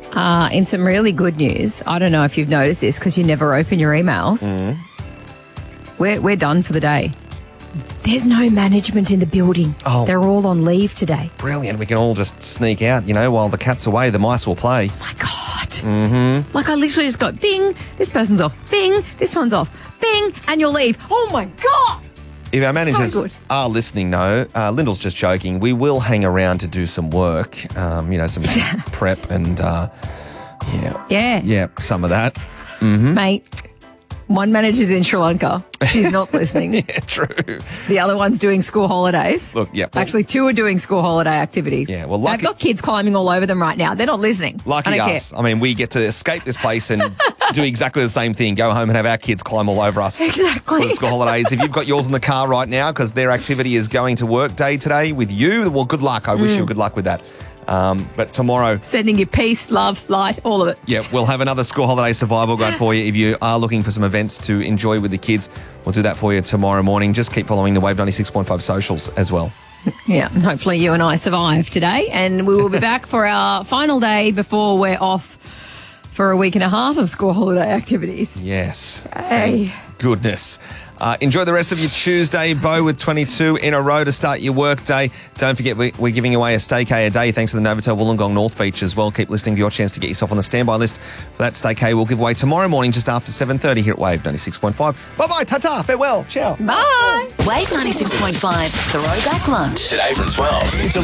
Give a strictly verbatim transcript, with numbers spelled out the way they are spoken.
Uh, in some really good news, I don't know if you've noticed this because you never open your emails. Mm. We're, we're done for the day. There's no management in the building. Oh. They're all on leave today. Brilliant. We can all just sneak out, you know, while the cat's away, the mice will play. My God. Mm-hmm. Like I literally just go, bing, this person's off, bing, this one's off, bing, and you'll leave. Oh, my God. If our managers So good. are listening, though, uh, Lyndall's just joking. We will hang around to do some work, um, you know, some prep and, uh, yeah. Yeah. Yeah, some of that. Mate, one manager's in Sri Lanka. She's not listening. Yeah, true. The other one's doing school holidays. Look, yeah. well, Actually, two are doing school holiday activities. Yeah, well, lucky- They've got kids climbing all over them right now. They're not listening. Lucky I don't us. I mean, we get to escape this place and do exactly the same thing. Go home and have our kids climb all over us Exactly. for the school holidays. If you've got yours in the car right now because their activity is going to work day today with you, well, good luck. I Mm. wish you good luck with that. Um, but tomorrow, care. Sending you peace, love, light, all of it. yeah, we'll have another school holiday survival guide for you. If you are looking for some events to enjoy with the kids, we'll do that for you tomorrow morning. Just keep following the Wave ninety-six point five socials as well. Yeah, and hopefully you and I survive today. And we will be back for our final day before we're off for a week and a half of school holiday activities. Yes. Hey. Thank goodness. Uh, enjoy the rest of your Tuesday, Bo, with twenty-two in a row to start your work day. Don't forget, we, we're giving away a staycay a day thanks to the Novotel Wollongong North Beach as well. Keep listening for your chance to get yourself on the standby list for that staycay we'll give away tomorrow morning just after seven thirty here at Wave ninety-six point five. Bye-bye, ta-ta, farewell, ciao. Bye. Wave ninety-six point five's Throwback Lunch. Today from twelve. It's a